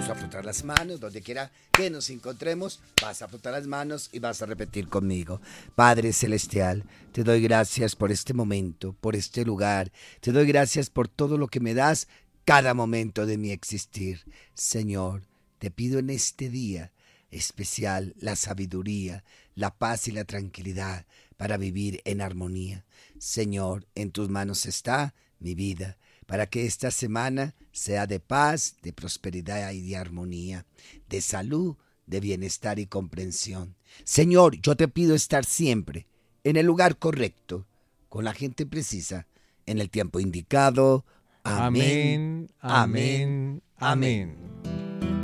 Vamos a frotar las manos, donde quiera que nos encontremos, vas a frotar las manos y vas a repetir conmigo. Padre Celestial, te doy gracias por este momento, por este lugar. Te doy gracias por todo lo que me das cada momento de mi existir. Señor, te pido en este día especial la sabiduría, la paz y la tranquilidad para vivir en armonía. Señor, en tus manos está mi vida, para que esta semana sea de paz, de prosperidad y de armonía, de salud, de bienestar y comprensión. Señor, yo te pido estar siempre en el lugar correcto, con la gente precisa, en el tiempo indicado. Amén, Amén, amén, amén, amén. amén.